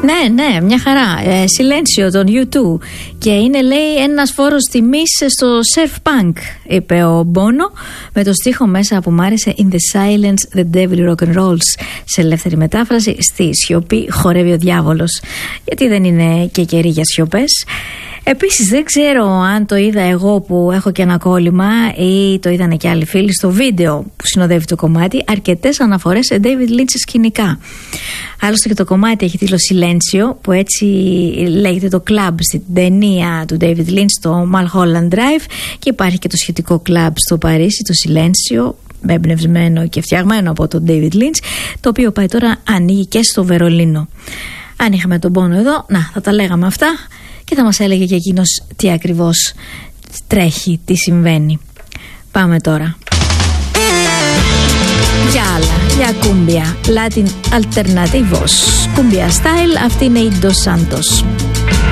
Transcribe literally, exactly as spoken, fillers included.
Ναι, ναι, μια χαρά. Ε, Silencio των γιου τού. Και είναι, λέει, ένας φόρος τιμής στο surf punk, είπε ο Μπόνο, με το στίχο μέσα που μ' άρεσε In the silence the devil rock and rolls. Σε ελεύθερη μετάφραση, στη σιωπή χορεύει ο διάβολος. Γιατί δεν είναι και καιρή για σιωπές. Επίσης δεν ξέρω αν το είδα εγώ που έχω και ένα κόλλημα ή το είδανε και άλλοι φίλοι στο βίντεο που συνοδεύει το κομμάτι, αρκετές αναφορές σε David Lynch σκηνικά. Άλλωστε και το κομμάτι έχει τίτλο Silencio, που έτσι λέγεται το κλαμπ στην ταινία του David Lynch στο Mulholland Drive, και υπάρχει και το σχετικό κλαμπ στο Παρίσι, το Silencio, εμπνευσμένο και φτιαγμένο από τον David Lynch, το οποίο πάει τώρα ανοίγει και στο Βερολίνο. Αν είχαμε τον Πόνο εδώ, να, θα τα λέγαμε αυτά και θα μας έλεγε και εκείνος τι ακριβώς τρέχει, τι συμβαίνει. Πάμε τώρα για άλλα, για κούμπια Latin Alternativos, κούμπια style. Αυτή είναι η Dos Santos.